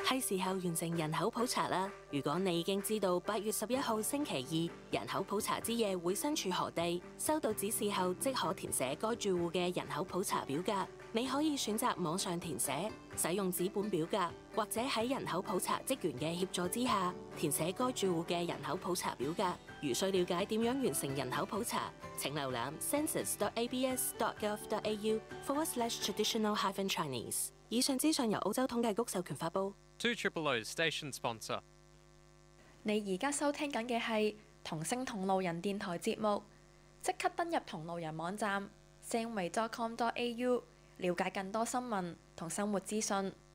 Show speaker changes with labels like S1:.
S1: 係時候完成人口普查啦！如果你已經知道8月11號星期二人口普查之夜會身處何地，收到指示後即可填寫該住戶嘅人口普查表格。你可以選擇網上填寫，使用紙本表格，或者喺人口普查職員嘅協助之下填寫該住戶嘅人口普查表格。如需了解點樣完成人口普查，請瀏覽 census.abs.gov.au/traditional-chinese。以上資訊由澳洲統計局授權發布。
S2: 200 station sponsor。
S3: 你而家收聽緊嘅係同聲同路人電台節目，即刻登入同路人網站 sangway.com.au， 了解更多新聞同生活資訊。